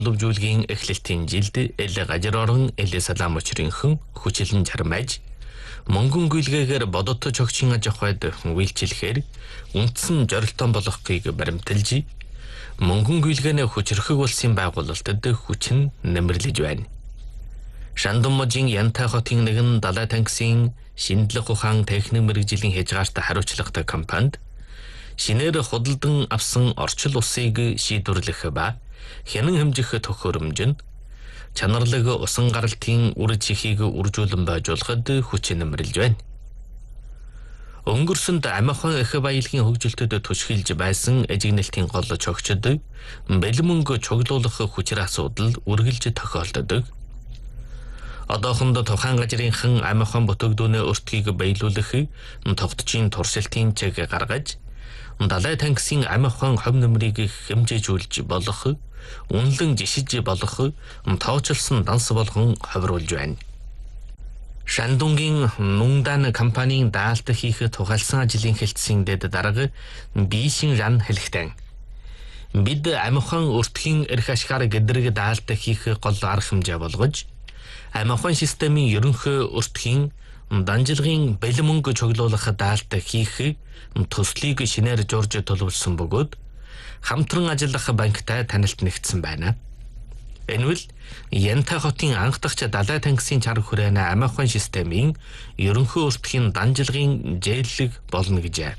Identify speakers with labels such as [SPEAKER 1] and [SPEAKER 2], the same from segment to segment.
[SPEAKER 1] Төлөвжүүлгийн эхлэлтийн жилд эл гажир орон эл салаам учрынхан хүчлэн чармайж мөнгөн гүйлгээгээр бодот чогчин аж ахуйд үйлчлэхээр үндсэн зорилтон болохыг баримталж мөнгөн гүйлгээнэ хүчрхэг улсын байгуулалтад хүчин нэмэрлэж байна. Шандумможийн Янтай хотын нэгэн далай танксын шинжлэх ухаан техник мэргэжлийн хязгаарт хариуцлагатай компанид шинээр худалдан авсан орчил усыг шийдвэрлэх ба хянан хэмжих төхөөрөмж нь чанарлаг усан гаралтын үр чихийг үржүүлэн байжуулахад хүчин нэмэрлэж байна. Өнгөрсөнд Амихан их баялагын хөгжилтөд түшгэлж байсан ажигналтын гол чогчид бэлмөнгө чоглуулах хүчээр асуудал үргэлж тохиолддог. Одоохондоо тухайн газрынхан Амихан бүтээгдэхүүнээ өртгийг баялуулах тогтцын туршилтын чиг гаргаж далай танксын Амихан хов нөмрийг хэмжээжүүлж болох үнэлэн жишиж болох тооцолсон данс болгон ховруулж байна. Шандунгийн Нундан компанийн даалт хийх тухайлсан ажлын хэлтсийн дэд дарга Бишин Ран хэлэхдээ бид Амихан өртгийн эрх ашгаар гэдрэг даалт хийх гол арга хэмжээ болгож Амихан системийн ерөнхий өртгийн данжилгын бэлмөнгө чоглуулах даалт хийх төслийг шинээр журж төлөвлөсөн бөгөөд хамтран ажиллах банктай танилт нэгдсэн байна. Энэ нь Янтай хотын анх дахь далай танксын чар хүрээнэ Амихан системийн ерөнхий өртгийн данжилгын зээлэг болно гэжээ.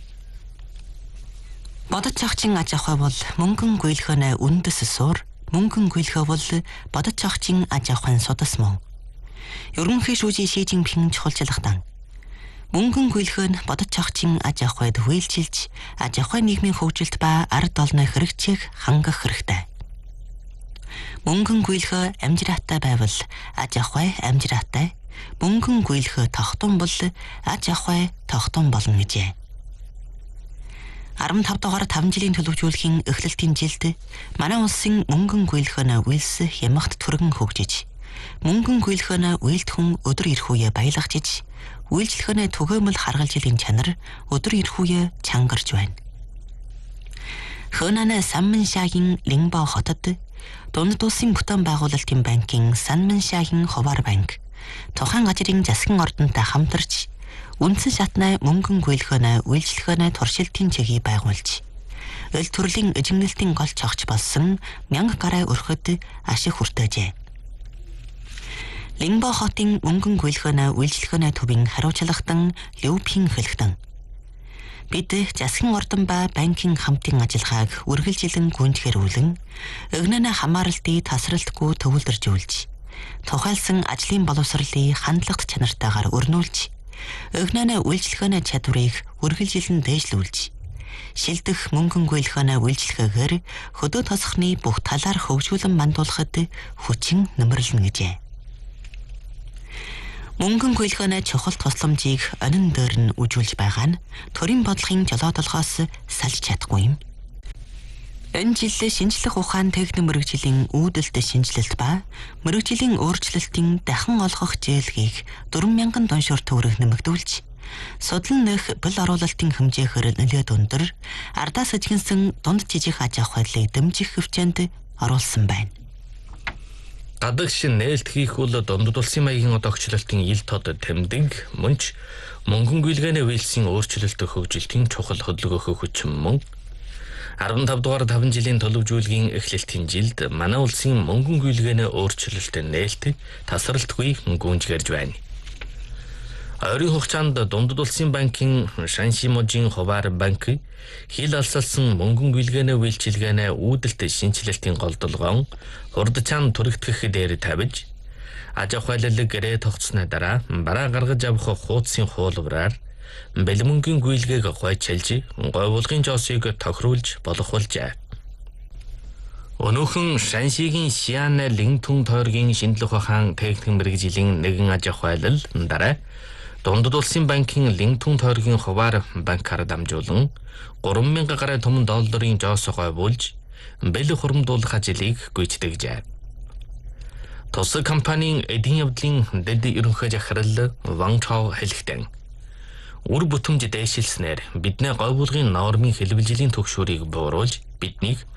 [SPEAKER 2] Бодож цогчин аж ахуй бол мөнгөн гүйлхэнэ үндэс суур, мөнгөн гүйлхэ бол бодож цогчин аж ахуйн судас мөн. Ерөнхий шүүжийн Ши Жинпин чухалчлагтан мөнгөн гүйлхэн бодож цогчин аж ахуйд хүлжилж аж ахуйн нийгмийн хөгжилт ба ард олны хэрэгцээг хангах хэрэгтэй. Мөнгөн гүйлхэ амжираатай байвал аж ахуй амжираатай, мөнгөн гүйлхэ тогтун бол аж ахуй тогтун болно гэжээ. 15 дугаар 5 жилийн төлөвжүүлэхийн эхлэлтийн жилд манай улсын мөнгөн гүйлхэнэ үйлс хямгт түргэн хөгжиж мөнгөн гүйлхэнэ үйлд хүн өдөр ирэх үе баялагчиж үйлчлэхэнэ түгээмэл харгалж илийн чанар өдөр ирэх үе чангарч байна. Хөнанэ Санмэншагийн Лингбао хотод дунд улсын бүтээн байгуулалтын банкын Санмэншагийн хуваар банк тухайн газрын засгийн ордонтой хамтарч үндсэн шатны мөнгөн гүйлхэнэ үйлчлэхэнэ туршилтын чигийг байгуулж эл төрлийн эжигнэлтийн гол цогч болсон 1000 гаруй өрхөд ашиг хүртээжээ. Лингбао хотын мөнгөн гүйлхэнэ үйлчлэхэнэ төвийн хариуцлагатан Лүпин хэлэхдээ бид засгийн ордон ба банкын хамтын ажиллагааг үргэлжилэн гүйцэтгүүлэн өгнөнө хамааралтыг тасралтгүй төвлөржүүлж тухайлсан ажлын боловсролыг хандлагат чанартайгаар өрнүүлж өгнөнө үйлчлэхэнэ чадварыг үргэлжилэн дээшлүүлж шилдэх мөнгөн гүйлхэнэ үйлчлэхээр хөдөө тосхны бүх талаар хөгжүүлэн мандуулахад хүчин нэмэрлэнэ гэжээ. Мөнгөн гүйлхэнэ чухал тусламжийг онин дээр нь үжүүлж байгаа нь төрийн бодлогын жолоодолгоос салж чадахгүй юм. Энэ жил шинжлэх ухаан техник мэргэжлийн үүдэлт шинжилэлт ба мэргэжлийн өөрчлөлтийн дахин олгох зээлгийг 4000 дуншуур төгрөг нэмэгдүүлж судлан нэх бэл оруулалтын хэмжээгээр нэлээд өндөр ардаас эжигнсэн дунд жижиг аж ахуйлыг дэмжих хвчээнд оруулсан байна.
[SPEAKER 1] Гадагш нээлт хийх бол дундад улсын маягийн одоогчлолтын ил тод тэмдэг мөнч мөнгөн гүйлгээнэ үйлсийн өөрчлөлт хөгжилтийн чухал хөдөлгөөх хүчин мөн 15 дугаар 5 жилийн төлөвжүүлгийн эхлэлтийн жилд манай улсын мөнгөн гүйлгээнэ өөрчлөлт нээлт тасралтгүй гүнжгэрж байна. Ойрын хугацаанд дундад улсын банкын Шаншиможийн хуваар банк хил алсалсан мөнгөн гүйлгээнэ үйлчилгээнэ үүдэлт шинжилэлтийн гол долгоон хурдчаан түрэгдэх дээр тавьж аж ахуйлал гэрээ тогтсны дараа бараа гаргаж авах хуудсын хуулбараар бэлмөнгийн гүйлгээг гойчилж говьлгын жоосыг тохируулж болохулжээ. Өнөөхөн Шаншигийн Шиан Лингтун тойргийн шинжлэх ухаан техник мэргэжлийн нэгэн аж ахуйлал дараа дундад улсын банкын Лингтун тойргийн хуваар банкаар дамжуулан 3000 гаруй том долларын жоос говьулж бэлэг хуримдуулах ажлыг гүйцэтгэжээ. Тусгай компанийн эдийн явдлын дэд ерөнхий захирал Ван Чао хэлэхдээ үр бүтэмж дээшилснээр бидний говьлгын нормын хэлбэлжлийн түгшүүрийг бууруулж биднийг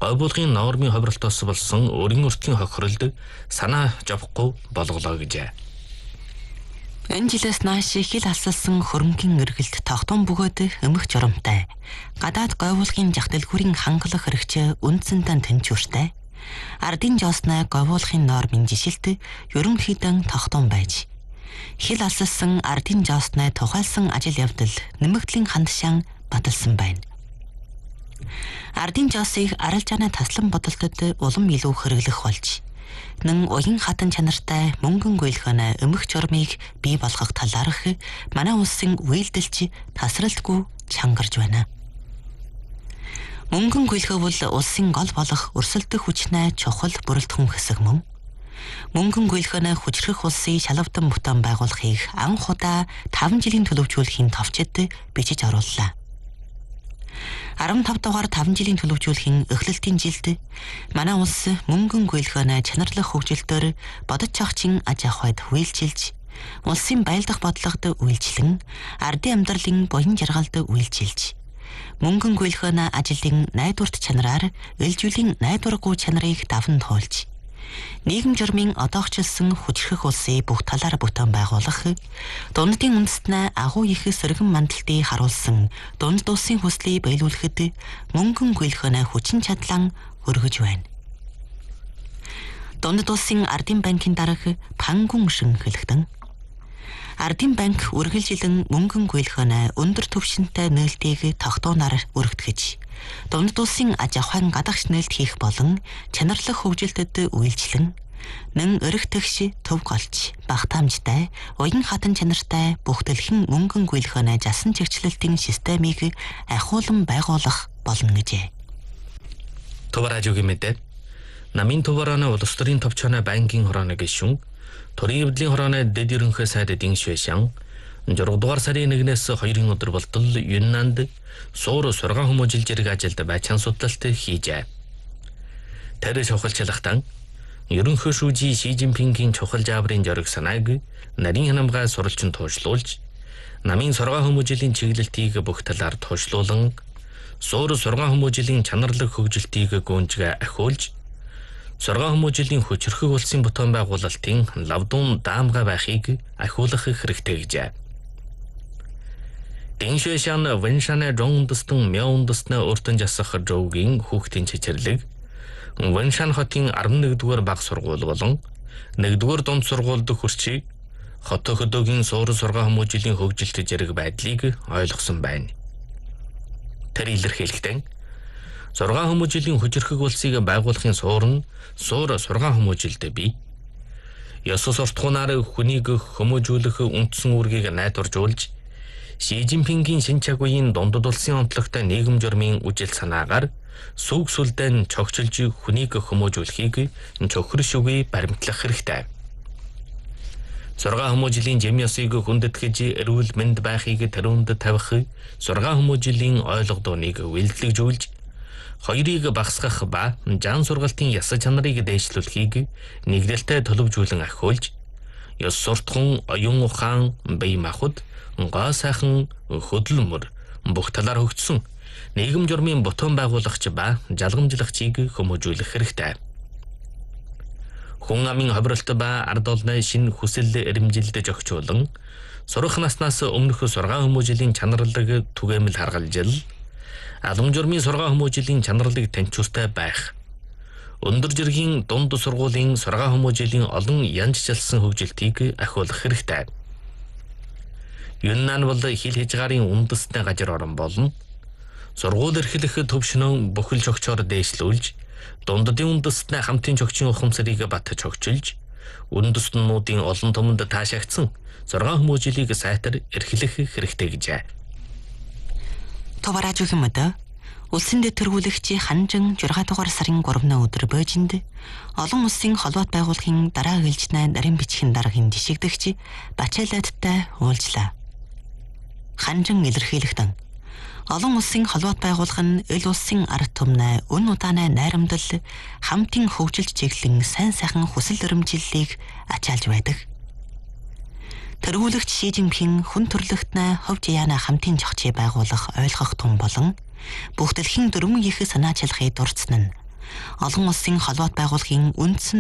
[SPEAKER 1] гой булгын нормын ховролтоос болсон өргөн өртлийн хохиролд санаа жавхгүй болголоо гэжээ.
[SPEAKER 2] Энэ жилээс нааш хил алсалсан хөрөнгөний эргэлт тогтун бөгөөд өмөх журамтай. Гадаад говьуулгын жагтэлгүүрийн хангалах хэрэгч үндсэндээ тэнцвэртэй. Ардын жоосноо говьуулгын нормын жишэлт ерөнхийдөө тогтун байж. Хил алсалсан ардын жоосноо тухайлсан ажил явдал нэмэгдлийн хандшаан баталсан байна. Ардын жоосыг аралжааны таслан бодолтод улам илүү хэрэглэх болж нэн уян хатан чанартай мөнгөн гуйлхана өмөх журмыг бий болгох талаарх манай улсын үйлдэлч тасралтгүй чангарж байна. Мөнгөн гуйлхав бол улсын гол болох өрсөлдөх хүчнээ чухал бүрэлдэхүүн хэсэг мөн. Мөнгөн гуйлхана хүчрэх улсын шалавдан бүтээн байгуулахыг анх удаа 5 жилийн төлөвшүүлэхийн товчид бичиж орууллаа. 15 дугаар 5 жилийн төлөвшүүлэхийн эхлэлтийн жилд манай улс мөнгөн гуйлхана чанарлах хөгжилтөөр бодож цогцын аж ахуйд үйлчилж, улсын байлдах бодлогод үйлчлэн, ардын амьдралын буян жаргалд үйлчилж, мөнгөн гуйлхана ажлын найдварт чанараар элжүүлийн найдваргүй чанарыг даван туулж, нийгэм журмын одоогчлсон хүчрэх улсыг бүх талаар бүтээн байгуулах, дундын үндэстнээ агуу их сэргэн мандалтыг харуулсан дунд улсын хүслийг биелүүлэхэд мөнгөн гуйлхана хүчин чадлан өргөж байна. Дунд улсын ардын банкын дарга Пангун шингэлэгдэн ардын банк үргэлжилэн мөнгөн гуйлхана өндөр түвшинтэй нээлтийг тогтооноор өргөдгөж, дунд улсын аж ахуйн гадагш нээлт хийх болон чанарлах хөгжилтөд үйлчлэн, нэн өргөтгш төв голч, багтаамжтай, уян хатан чанартай бүх дэлхийн мөнгөн гуйлхана жасан чигчлэлтийн системийг ахиулан байгуулах болно гэжээ.
[SPEAKER 1] Товаражуугийн мэдээ. Намын товараны улс төрийн товчооны банкын хорооны гишүүн Төрийн явдлын хорооны дэд ерөнхий сайд Дин Швэшан 6 дугаар сарын 1-ээс 2 өдөр болтол Юннанд суур сургаан хүмүүжил зэрэг ажилд байцаан судлалт хийжээ. Тэр чухалчлахтан ерөнхий шүүжи Ши Жинпингийн чухал жаабрын зориг санааг нарийн ханамгай сурвалжин туушлуулж, намын сургаан хүмүүжилийн чиглэлтийг бүх талаар туушлуулан, суур сургаан хүмүүжилийн чанарлаг хөгжилтийг гүнжгэ ахиулж, сургаан хүмүүжилийн хүчрхэг улсын бүтээн байгуулалтын лавдун даамга байхыг ахиулах хэрэгтэй гэжээ. Дин Швэшан Вэншаны Жондэстэн Мяундэстэн өртөн жасах жуугийн хүүхдийн чичэрлэг Вэншан хотын 11-р баг сургууль болон 1-р дунд сургуульд хүрчийг хот хөдөөгийн суур сургаан хүмүүжилийн хөгжилт зэрэг байдлыг ойлгосон байна. Тэр илэрхийлэхдээ сургаан хүмүүжилийн хүчрхэг улсыг байгуулахын суур нь суур сургаан хүмүүжилд бий. Ёс суртахуунаар хүнийг хүмүүжүүлэх үндсэн үүргийг найдваржуулж, Ши Жинпингийн шинчаагүй дундад улсын онцлогтой нийгэм журмын үжил санаагаар сүг сүлдэн чогчилж хүнийг хүмүүжүүлэхийг чөхөр шүгий баримтлах хэрэгтэй. Сургаан хүмүүжилийн жим ёсыг хүндэтгэж эрүүл мэнд байхыг тэрүүнд тавих сургаан хүмүүжилийн ойлгодоныг үйлдэлжүүлж, хоёрыг багасгах ба жан сургалтын яс чанарыг дээшлүүлэхийг нэгдэлтэй төлөвжүүлэн ахиулж, ёс суртахуун, оюун ухаан, бие махбод, гоо сайхан хөдөлмөр бүх талаар хөгжсөн нийгэм журмын бүтээн байгуулагч ба жалгамжлагчийг хүмүүжүүлэх хэрэгтэй. Хүн амын ховролт ба ард олны шинэ хүсэл эрмжилдэж өгчүүлэн, сурах наснаас өмнөх сургаан хүмүүжилийн чанарлаг түгээмэл харгалжил, албан журмын сургаан хүмүүжилийн чанарлаг таньчуустай байх, өндөр жиргийн дунд сургуулийн сургаан хүмүүжилийн олон янзчилсан хөгжилтийг ахиулах хэрэгтэй. Юннан бол хил хязгаарын үндэсний газар орон болно. Сургууль эрхлэх төвшнөө бүхэл чогчоор дээшлүүлж, дунддын үндэстний хамтын чогчийн ухамсарыг бат чогчилж, үндэстнүүдийн олон томонд таашаагдсан сургаан хүмүүжлийг сайтар эрхлэх хэрэгтэй гэжээ.
[SPEAKER 2] Товаражуугийн мэдээ. Улсын дэд тэргүүлэгч Ханжин 6 дугаар сарын 3-ны өдөр Бээжинд олон улсын холбоот байгууллагын дараа ээлжнээ нарийн бичгийн даргын жишигдэгч Бачалайттай уулзлаа. Ханжин илэрхийлэхдээ олон улсын холбоот байгууллага нь эл улсын ард түмнээ өн удааны найрамдал хамтын хөгжилж чиглэн сайн сайхан хүсэл эрмжиллийг ачаалж байдаг. Тэргүүлэгч Ши Жинпин хүн төрлөختнээ ховж яана хамтын зохицыг байгуулах ойлгох тун болон бүх дэлхийн дөрвөн их санаачилгыг дурдсан нь олон улсын холбоот байгууллагын үндсэн